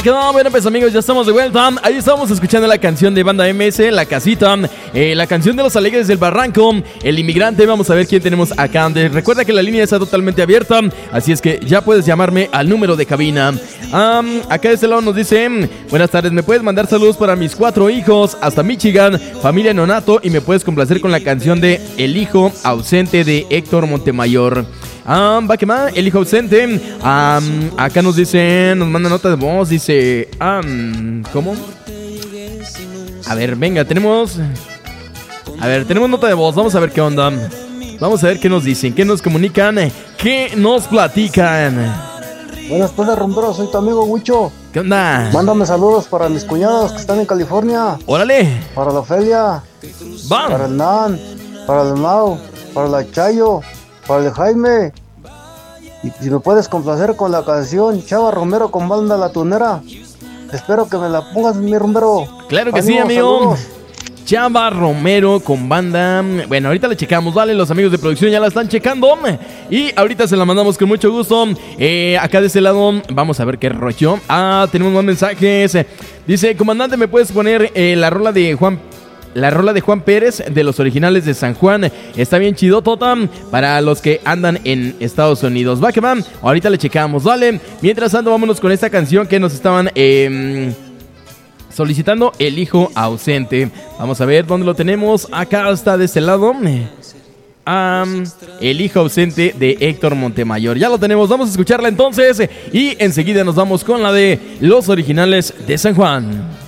Va, que va, bueno, pues amigos, ya estamos de vuelta. Ahí estamos escuchando la canción de Banda MS, La Casita, la canción de Los Alegres del Barranco, El Inmigrante. Vamos a ver quién tenemos acá. Recuerda que la línea está totalmente abierta, así es que ya puedes llamarme al número de cabina. Acá de este lado nos dice: buenas tardes, me puedes mandar saludos para mis 4 hijos hasta Michigan, familia Nonato, y me puedes complacer con la canción de El Hijo Ausente de Héctor Montemayor. Va que va, El Hijo Ausente. Acá nos dice, nos manda nota de voz, dice, ¿cómo? A ver, venga, tenemos nota de voz, vamos a ver qué onda. Vamos a ver qué nos dicen, qué nos comunican, qué nos platican. Buenas tardes, rumbero, soy tu amigo Huicho. ¿Qué onda? Mándame saludos para mis cuñados que están en California. Órale. Para la Ofelia. Va. Para el Nan, para el Mau, para la Chayo, para el Jaime. Y si me puedes complacer con la canción Chava Romero con Banda La Tunera, espero que me la pongas, mi rumbero. Claro que ánimo, sí, amigo. saludos. Chava Romero con Banda. Bueno, ahorita le checamos, vale, los amigos de producción ya la están checando. Y ahorita se la mandamos con mucho gusto. Acá de este lado, vamos a ver qué rollo. Tenemos más mensajes. Dice, comandante, ¿me puedes poner la rola de Juan Pérez de Los Originales de San Juan? Está bien chido, Tota, para los que andan en Estados Unidos. Va que va, ahorita le checamos, ¿vale? Mientras tanto, vámonos con esta canción que nos estaban solicitando, El Hijo Ausente. Vamos a ver dónde lo tenemos. Acá está de este lado. El Hijo Ausente de Héctor Montemayor. Ya lo tenemos, vamos a escucharla entonces. Y enseguida nos vamos con la de Los Originales de San Juan.